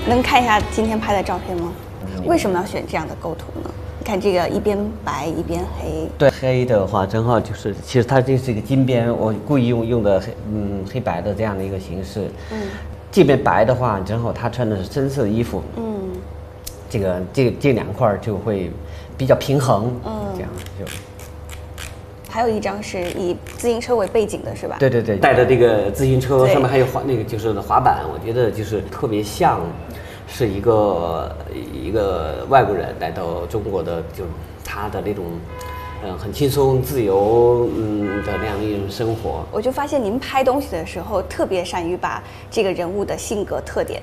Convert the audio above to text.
能看一下今天拍的照片吗？为什么要选这样的构图呢？你看这个一边白一边黑。 对，黑的话正好就是，其实它这是一个金边，我故意用的黑白的这样的一个形式。这边白的话，正好他穿的是深色的衣服。这两块就会比较平衡。这样就。 还有一张是以自行车为背景的，是吧？ 对，带着这个自行车，上面还有就是滑板，我觉得就是特别像，是一个外国人来到中国的，就他的那种，很轻松自由的那样的一种生活。 我就发现您拍东西的时候特别善于把这个人物的性格特点